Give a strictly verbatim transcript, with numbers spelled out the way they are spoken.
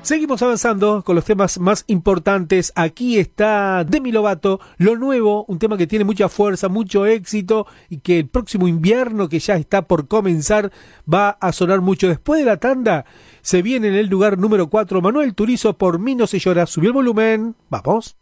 Seguimos avanzando con los temas más importantes. Aquí está Demi Lovato, Lo Nuevo, un tema que tiene mucha fuerza, mucho éxito y que el próximo invierno, que ya está por comenzar, va a sonar mucho. Después de la tanda, se viene en el lugar número cuatro Manuel Turizo, Por mí no se llora. Subió el volumen, vamos.